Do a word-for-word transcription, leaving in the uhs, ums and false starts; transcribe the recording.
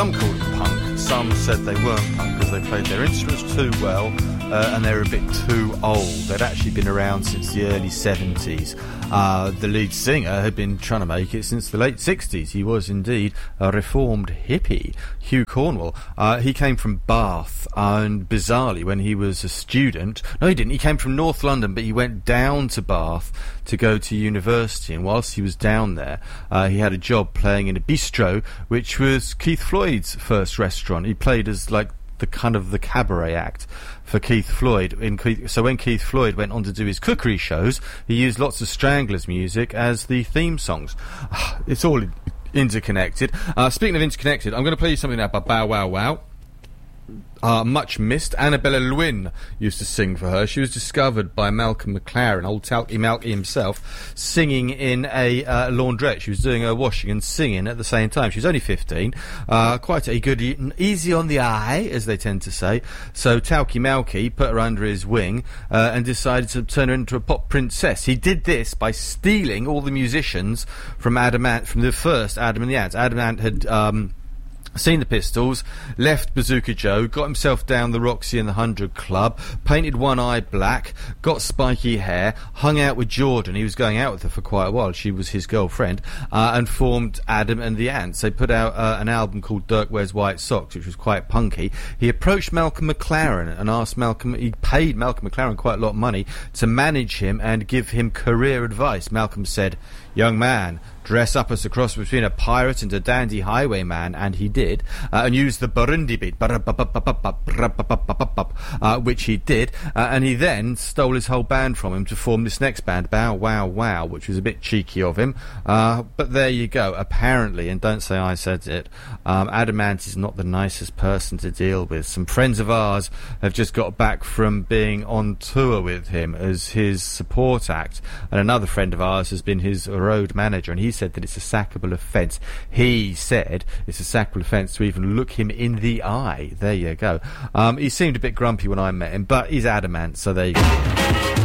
some called them punk, some said they weren't punk because they played their instruments too well uh, and they were a bit too old. They'd actually been around since the early seventies. Uh, the lead singer had been trying to make it since the late sixties. He was indeed a reformed hippie, Hugh Cornwell. Uh, he came from Bath, and bizarrely, when he was a student... No, he didn't. He came from North London, but he went down to Bath to go to university, and whilst he was down there, uh, he had a job playing in a bistro, which was Keith Floyd's first restaurant. He played as, like, the kind of the cabaret act for Keith Floyd. In Keith, so when Keith Floyd went on to do his cookery shows, he used lots of Stranglers music as the theme songs. It's all interconnected. Uh, speaking of interconnected, I'm going to play you something now by Bow Wow Wow. Uh, much missed. Annabella Lwyn used to sing for her. She was discovered by Malcolm McLaren, old Talkie Malky himself, singing in a uh, laundrette. She was doing her washing and singing at the same time. She was only fifteen. Uh, quite a good, easy on the eye, as they tend to say. So Talkie Malky put her under his wing uh, and decided to turn her into a pop princess. He did this by stealing all the musicians from Adam Ant, from the first Adam and the Ants. Adam Ant had... Um, seen the Pistols, left Bazooka Joe, got himself down the Roxy and the Hundred Club, painted one eye black, got spiky hair, hung out with Jordan. He was going out with her for quite a while. She was his girlfriend, uh, and formed Adam and the Ants. They put out uh, an album called Dirk Wears White Socks, which was quite punky. He approached Malcolm McLaren and asked Malcolm, he paid Malcolm McLaren quite a lot of money to manage him and give him career advice. Malcolm said, "Young man, dress up as a cross between a pirate and a dandy highwayman," and he did, uh, and used the Burundi beat, uh, which he did, uh, and he then stole his whole band from him to form this next band, Bow Wow Wow, which was a bit cheeky of him, uh, but there you go. Apparently, and don't say I said it, um, Adam Ant is not the nicest person to deal with. Some friends of ours have just got back from being on tour with him as his support act, and another friend of ours has been his road manager, and he said that it's a sackable offence. He said it's a sackable offence to even look him in the eye. There you go. Um, he seemed a bit grumpy when I met him, but he's Adam Ant, so there you go.